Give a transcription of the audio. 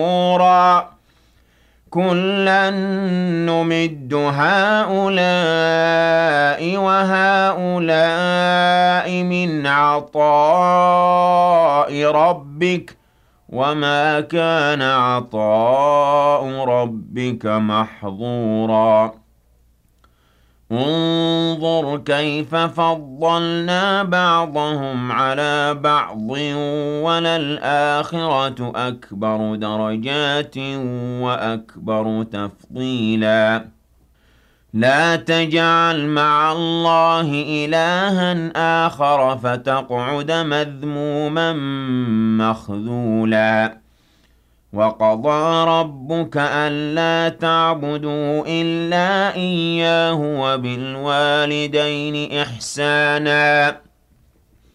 كُلًّا نُّمِدُّ هَٰؤُلَاءِ وَهَٰؤُلَاءِ مِنْ عَطَاءِ رَبِّكَ ۚ وَمَا كَانَ عَطَاءُ رَبِّكَ مَحْظُورًا انظُرْ كَيْفَ فَضَّلْنَا بَعْضَهُمْ عَلَىٰ بَعْضٍ ۚ وَلَلْآخِرَةُ أَكْبَرُ دَرَجَاتٍ وَأَكْبَرُ تَفْضِيلًا لَا تَجْعَلْ مَعَ اللَّهِ إِلَٰهًا آخَرَ فَتَقْعُدَ مَذْمُومًا مَّخْذُولًا وَقَضَىٰ رَبُّكَ أَلَّا تَعْبُدُوا إِلَّا إِيَّاهُ وَبِالْوَالِدَيْنِ إِحْسَانًا